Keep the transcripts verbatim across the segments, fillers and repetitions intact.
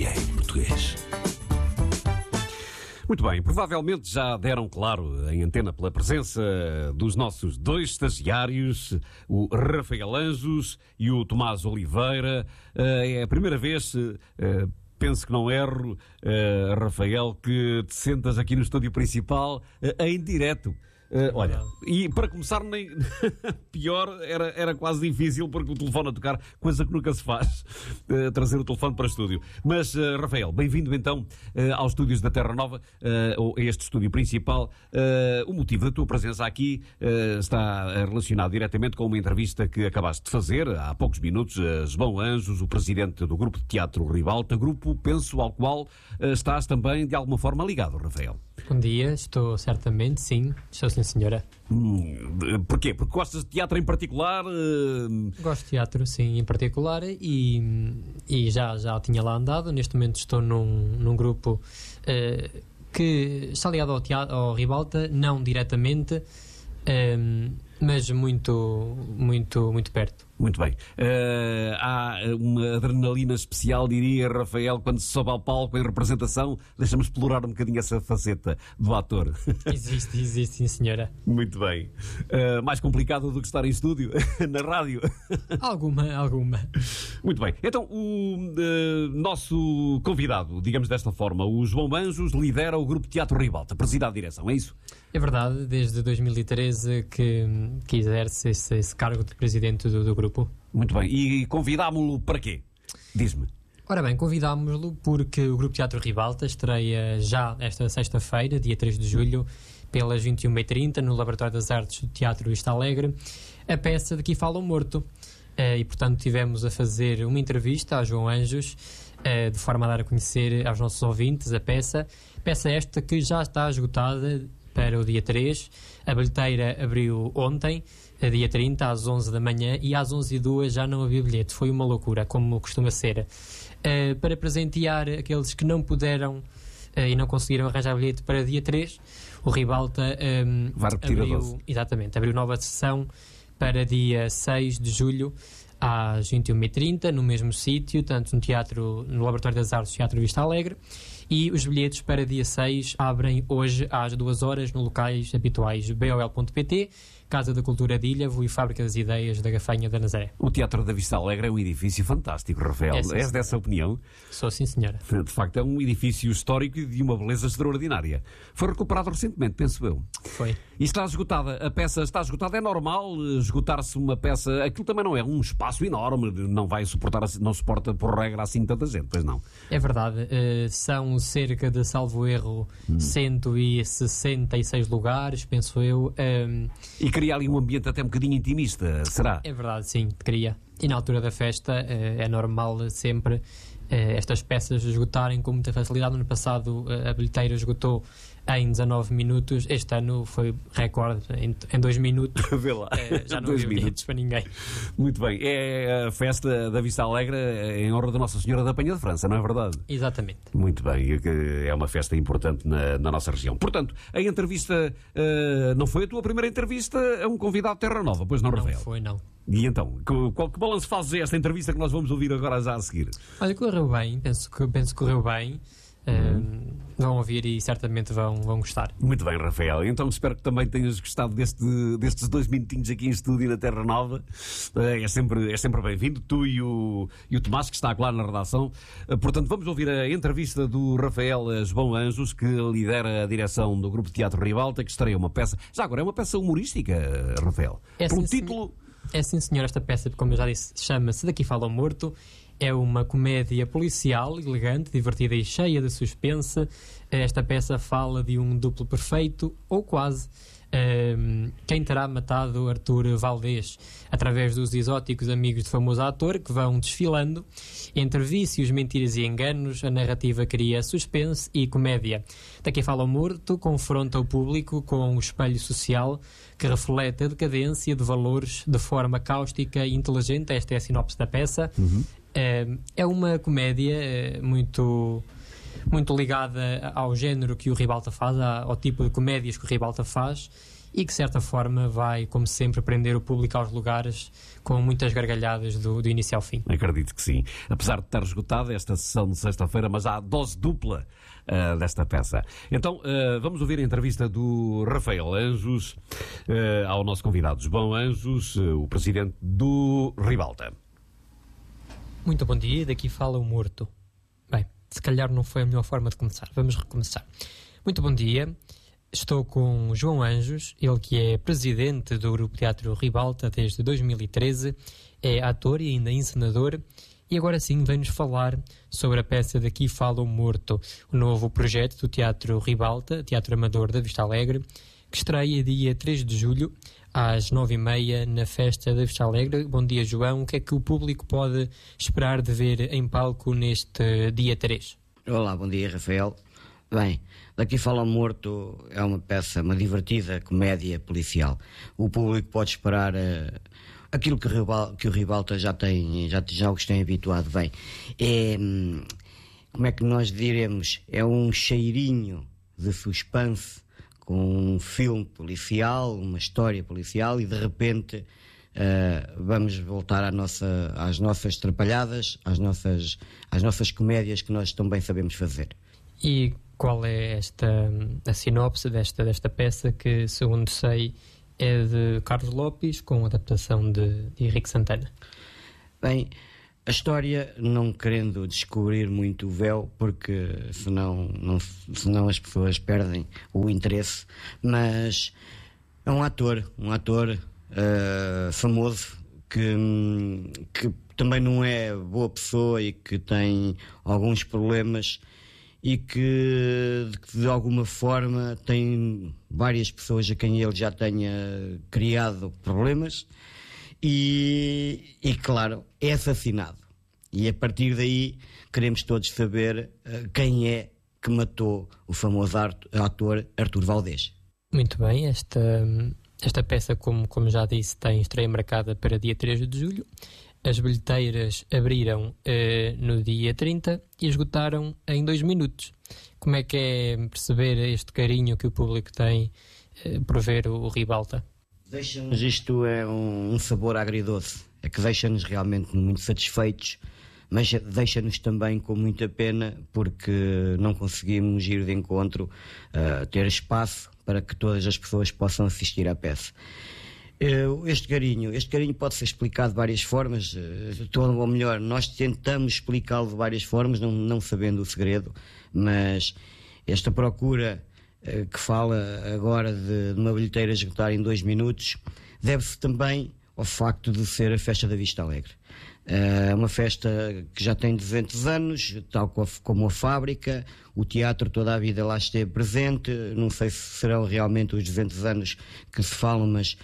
R F M Português. Muito bem, provavelmente já deram claro em antena pela presença dos nossos dois estagiários, o Rafael Anjos e o Tomás Oliveira. É a primeira vez, penso que não erro, Rafael, que te sentas aqui no estúdio principal em direto. Uh, olha, e para começar, nem pior, era, era quase difícil porque o telefone a tocar, coisa que nunca se faz, uh, trazer o telefone para o estúdio. Mas, uh, Rafael, bem-vindo então uh, aos estúdios da Terra Nova, uh, ou a este estúdio principal. Uh, o motivo da tua presença aqui uh, está relacionado diretamente com uma entrevista que acabaste de fazer há poucos minutos a João Anjos, o presidente do grupo de teatro Ribalta, grupo, penso, ao qual uh, estás também de alguma forma ligado, Rafael. Bom dia, estou certamente, sim, estou sim, senhora. Hum, porquê? Porque gostas de teatro em particular? Uh... Gosto de teatro, sim, em particular, e, e já, já tinha lá andado. Neste momento estou num, num grupo uh, que está ligado ao, teatro, ao Ribalta, não diretamente, uh, mas muito, muito, muito perto. Muito bem. Uh, há uma adrenalina especial, diria, Rafael, quando se sobe ao palco em representação. Deixa-me explorar um bocadinho essa faceta do ator. Existe, existe, sim, senhora. Muito bem. Uh, mais complicado do que estar em estúdio, na rádio? Alguma, alguma. Muito bem. Então, o uh, nosso convidado, digamos desta forma, o João Anjos, lidera o grupo Teatro Ribalta, preside a direção, é isso? É verdade, desde dois mil e treze que, que exerce esse, esse cargo de presidente do, do grupo. Muito bem. E convidámo-lo para quê? Diz-me. Ora bem, convidámos-lo porque o Grupo Teatro Ribalta estreia já esta sexta-feira, dia três de julho, pelas vinte e uma e trinta, no Laboratório das Artes do Teatro Vista Alegre, a peça de Que Fala o Morto. E, portanto, tivemos a fazer uma entrevista a João Anjos, de forma a dar a conhecer aos nossos ouvintes a peça. Peça esta que já está esgotada para o dia três. A bilheteira abriu ontem, dia trinta, às onze da manhã, e às onze e duas já não havia bilhete. Foi uma loucura, como costuma ser. Uh, para presentear aqueles que não puderam uh, e não conseguiram arranjar bilhete para dia três, o Ribalta um, vai repetir abriu, a dose. Exatamente, abriu nova sessão para dia seis de julho, às vinte e uma e trinta, no mesmo sítio, tanto no teatro, no Laboratório das Artes do Teatro Vista Alegre, e os bilhetes para dia seis abrem hoje às duas horas no locais habituais b o l ponto p t, Casa da Cultura de Ilhavo e Fábrica das Ideias da Gafanha da Nazaré. O Teatro da Vista Alegre é um edifício fantástico, Rafael. É, sim, És dessa opinião? Sou, sim, senhora. De facto, é um edifício histórico e de uma beleza extraordinária. Foi recuperado recentemente, penso eu. Foi. E está esgotada. A peça está esgotada. É normal esgotar-se uma peça. Aquilo também não é um espaço enorme. Não vai suportar, não suporta por regra assim tanta gente, pois não? É verdade. Uh, são cerca de, salvo erro, hum. cento e sessenta e seis lugares, penso eu. Um... E cria ali um ambiente até um bocadinho intimista, será? É verdade, sim, cria. E na altura da festa uh, é normal sempre uh, estas peças esgotarem com muita facilidade. No ano passado uh, a bilheteira esgotou em dezanove minutos. Este ano foi recorde em, em dois minutos. Vê lá. Uh, já não havia bilhetes para ninguém. Muito bem. É a festa da Vista Alegre em honra da Nossa Senhora da Penha de França, não é verdade? Exatamente. Muito bem. É uma festa importante na, na nossa região. Portanto, a entrevista uh, não foi a tua primeira entrevista a um convidado de Terra Nova, pois não, Rafael? Não foi, não. E então, qual, que balanço fazes a esta entrevista que nós vamos ouvir agora já a seguir? Olha, correu bem. Penso que, penso que correu bem. Uh, vão ouvir e certamente vão, vão gostar. Muito bem, Rafael. Então espero que também tenhas gostado deste, destes dois minutinhos aqui em estúdio na Terra Nova. Uh, é sempre, é sempre bem-vindo. Tu e o, e o Tomás, que está lá na redação. Uh, portanto, vamos ouvir a entrevista do Rafael João Anjos, que lidera a direção do Grupo de Teatro Ribalta, que estreia uma peça. Já agora, é uma peça humorística, Rafael. É Por um sim, título... Senhor. É sim, senhor. Esta peça, como eu já disse, chama-se Daqui Fala o Morto. É uma comédia policial, elegante, divertida e cheia de suspense. Esta peça fala de um duplo perfeito, ou quase. Um, quem terá matado Artur Valdez, através dos exóticos amigos do famoso ator, que vão desfilando. Entre vícios, mentiras e enganos, a narrativa cria suspense e comédia. Daqui Fala o Morto confronta o público com o espelho social que reflete a decadência de valores de forma cáustica e inteligente. Esta é a sinopse da peça. Uhum. É uma comédia muito, muito ligada ao género que o Ribalta faz, ao tipo de comédias que o Ribalta faz, e que, de certa forma, vai, como sempre, prender o público aos lugares com muitas gargalhadas do, do início ao fim. Acredito que sim. Apesar de estar esgotada esta sessão de sexta-feira, mas há dose dupla uh, desta peça. Então, uh, vamos ouvir a entrevista do Rafael Anjos uh, ao nosso convidado, João Anjos, uh, o presidente do Ribalta. Muito bom dia, daqui fala o Morto. Bem, se calhar não foi a melhor forma de começar. Vamos recomeçar. Muito bom dia. Estou com o João Anjos, ele que é presidente do Grupo Teatro Ribalta desde dois mil e treze, é ator e ainda encenador, e agora sim vem-nos falar sobre a peça Daqui Fala o Morto, o novo projeto do Teatro Ribalta, Teatro Amador da Vista Alegre, que estreia dia três de julho, às nove e meia, na Festa da Vista Alegre. Bom dia, João. O que é que o público pode esperar de ver em palco neste dia três? Olá, bom dia, Rafael. Bem, Daqui Fala o Morto é uma peça, uma divertida comédia policial. O público pode esperar uh, aquilo que o, Ribalta, que o Ribalta já tem, já, já os tem habituado bem. É, hum, como é que nós diremos, é um cheirinho de suspense com um filme policial, uma história policial, e de repente uh, vamos voltar à nossa, às nossas trapalhadas, às nossas, às nossas comédias que nós também sabemos fazer. E qual é esta, a sinopse desta, desta peça que, segundo sei, é de Carlos Lopes, com adaptação de, de Henrique Santana? Bem, a história, não querendo descobrir muito o véu, porque senão, não, senão as pessoas perdem o interesse, mas é um ator, um ator uh, famoso, que, que também não é boa pessoa e que tem alguns problemas, e que de alguma forma tem várias pessoas a quem ele já tenha criado problemas, e, e claro, é assassinado. E a partir daí queremos todos saber uh, quem é que matou o famoso ator Artur Valdés. Muito bem, esta, esta peça, como, como já disse, tem estreia marcada para dia três de julho. As bilheteiras abriram eh, no dia trinta e esgotaram em dois minutos. Como é que é perceber este carinho que o público tem eh, por ver o, o Ribalta? Deixa-nos, isto é um, um sabor agridoce, é que deixa-nos realmente muito satisfeitos, mas deixa-nos também com muita pena, porque não conseguimos ir de encontro, uh, ter espaço para que todas as pessoas possam assistir à peça. Este carinho, este carinho pode ser explicado de várias formas, ou melhor, nós tentamos explicá-lo de várias formas, não, não sabendo o segredo, mas esta procura que fala agora de, de uma bilheteira esgotar em dois minutos deve-se também ao facto de ser a Festa da Vista Alegre. É uma festa que já tem duzentos anos, tal como a fábrica, o teatro toda a vida lá esteve presente. Não sei se serão realmente os duzentos anos que se falam, mas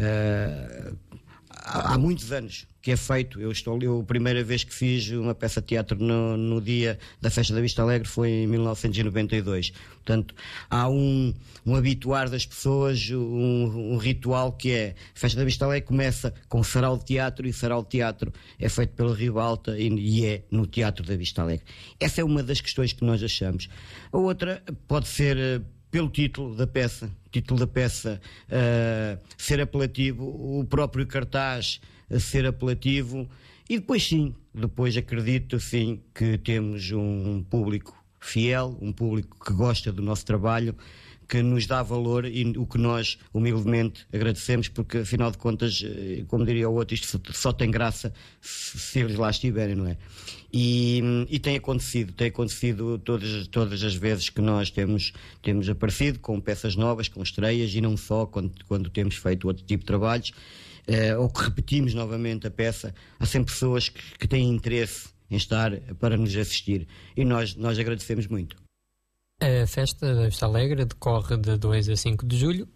uh, há, há muitos anos que é feito. Eu estou eu, a primeira vez que fiz uma peça de teatro no, no dia da Festa da Vista Alegre foi em mil novecentos e noventa e dois. Portanto, há um, um habituar das pessoas, um, um ritual que é: a Festa da Vista Alegre começa com sarau de teatro, e sarau de teatro é feito pela Ribalta e, e é no Teatro da Vista Alegre. Essa é uma das questões que nós achamos. A outra pode ser uh, pelo título da peça, título da peça uh, ser apelativo, o próprio cartaz a ser apelativo, e depois sim, depois acredito sim que temos um, um público fiel, um público que gosta do nosso trabalho, que nos dá valor, e o que nós humildemente agradecemos, porque afinal de contas, como diria o outro, isto só tem graça se, se eles lá estiverem, não é? E, e tem acontecido, tem acontecido todas, todas as vezes que nós temos, temos aparecido com peças novas, com estreias, e não só quando, quando temos feito outro tipo de trabalhos, Uh, ou que repetimos novamente a peça. Há sempre pessoas que, que têm interesse em estar para nos assistir, e nós, nós agradecemos muito. A Festa da Vista Alegre decorre de dois a cinco de julho.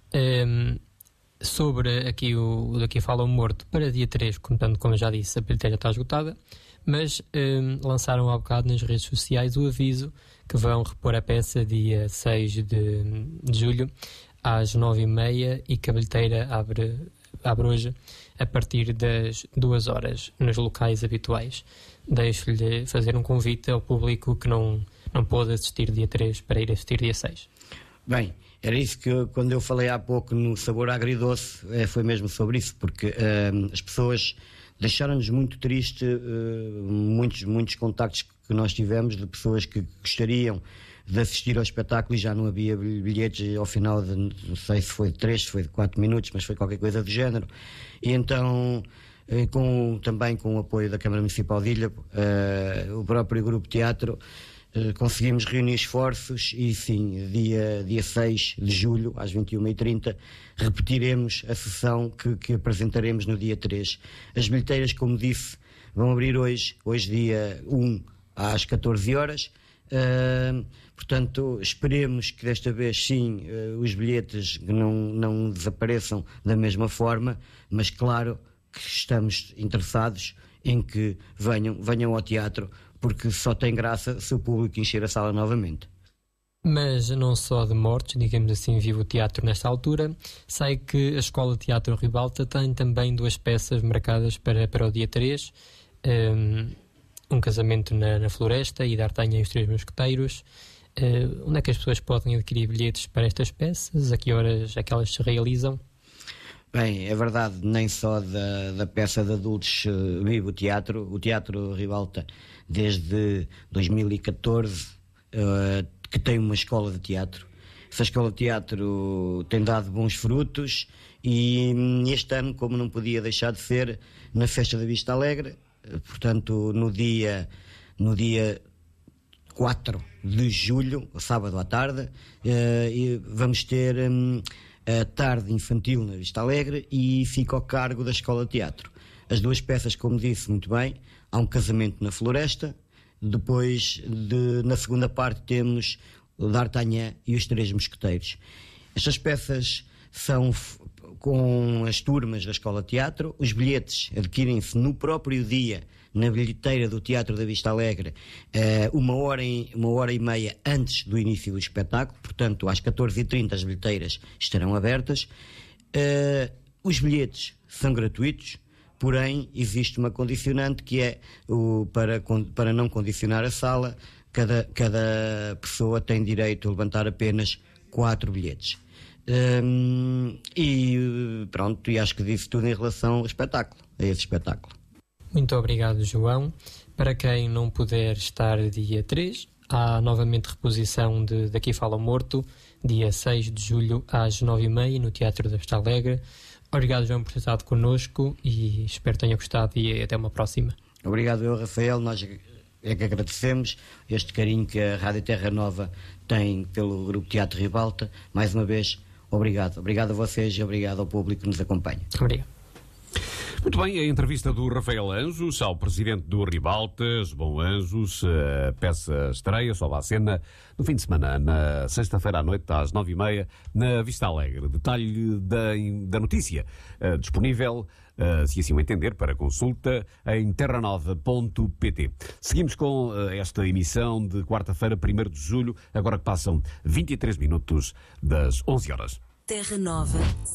Um, sobre aqui o Daqui Fala o Morto, para dia três, portanto, como já disse, a bilheteira está esgotada, mas um, lançaram há bocado nas redes sociais o aviso que vão repor a peça dia seis de, de julho às nove e meia, e que a bilheteira abre abre hoje a partir das duas horas nos locais habituais. Deixo-lhe fazer um convite ao público que não, não pôde assistir dia três para ir assistir dia seis. Bem, Era isso que eu, quando eu falei há pouco no sabor agridoce, é, foi mesmo sobre isso, porque uh, as pessoas deixaram-nos muito triste, uh, muitos, muitos contactos que nós tivemos de pessoas que gostariam de assistir ao espetáculo e já não havia bilhetes ao final de, não sei se foi de três, se foi de quatro minutos, mas foi qualquer coisa do género. E então, uh, com, também com o apoio da Câmara Municipal de Ilha, uh, o próprio Grupo Teatro, conseguimos reunir esforços e sim, dia, dia seis de julho, às vinte e uma e trinta, repetiremos a sessão que, que apresentaremos no dia três. As bilheteiras, como disse, vão abrir hoje, hoje dia um, às catorze horas. Uh, portanto, esperemos que desta vez sim, uh, os bilhetes não, não desapareçam da mesma forma, mas claro que estamos interessados em que venham, venham ao teatro, porque só tem graça se o público encher a sala novamente. Mas não só de mortes, digamos assim, vive o teatro nesta altura. Sei que a Escola de Teatro Ribalta tem também duas peças marcadas para, para o dia três. Um, um casamento na, na Floresta e D'Artagnan e os Três Mosqueteiros. Uh, onde é que as pessoas podem adquirir bilhetes para estas peças? A que horas é que elas se realizam? Bem, é verdade, nem só da, da peça de adultos uh, vive o teatro. O Teatro Ribalta, desde dois mil e catorze, uh, que tem uma escola de teatro. Essa escola de teatro tem dado bons frutos e este ano, como não podia deixar de ser, na Festa da Vista Alegre, uh, portanto, no dia, no dia quatro de julho, sábado à tarde, uh, e vamos ter... Um, a tarde infantil na Vista Alegre e fica ao cargo da Escola de Teatro. As duas peças, como disse muito bem, há um casamento na Floresta, depois de, na segunda parte temos o D'Artagnan e os Três Mosqueteiros. Estas peças são com as turmas da Escola de Teatro, os bilhetes adquirem-se no próprio dia na bilheteira do Teatro da Vista Alegre, uma hora e, uma hora e meia antes do início do espetáculo, portanto às catorze e trinta as bilheteiras estarão abertas. Os bilhetes são gratuitos, porém existe uma condicionante que é, o, para, para não condicionar a sala, cada, cada pessoa tem direito a levantar apenas quatro bilhetes. Um, e pronto, e acho que disse tudo em relação ao espetáculo, a esse espetáculo. Muito obrigado, João. Para quem não puder estar dia três, há novamente reposição de Daqui Fala Morto, dia seis de julho às nove e meia no Teatro da Vista Alegre. Obrigado, João, por ter estado connosco e espero que tenha gostado e até uma próxima. Obrigado eu, Rafael. Nós é que agradecemos este carinho que a Rádio Terra Nova tem pelo Grupo Teatro Ribalta. Mais uma vez, obrigado. Obrigado a vocês e obrigado ao público que nos acompanha. Obrigado. Muito bem, a entrevista do Rafael Anjos ao presidente do Ribaltas, Bom Anjos, a peça estreia, só à cena, no fim de semana, na sexta-feira à noite, às nove e meia, na Vista Alegre. Detalhe da, da notícia, uh, disponível, uh, se assim o entender, para consulta, em terra nova ponto pt. Seguimos com uh, esta emissão de quarta-feira, primeiro de julho, agora que passam vinte e três minutos das onze horas. Terra Nova.